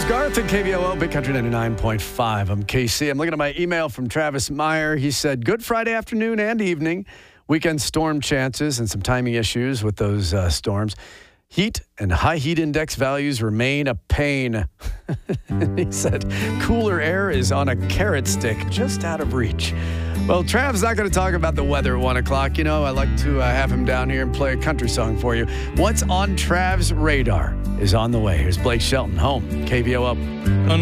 It's Garth at KVOO, Big Country 99.5. I'm KC. I'm looking at my email from Travis Meyer. He said, good Friday afternoon and evening. Weekend storm chances and some timing issues with those storms. Heat and high heat index values remain a pain. He said, cooler air is on a carrot stick just out of reach. Well, Trav's not going to talk about the weather at 1 o'clock. You know, I like to have him down here and play a country song for you. What's on Trav's radar is on the way. Here's Blake Shelton, home, KVOO.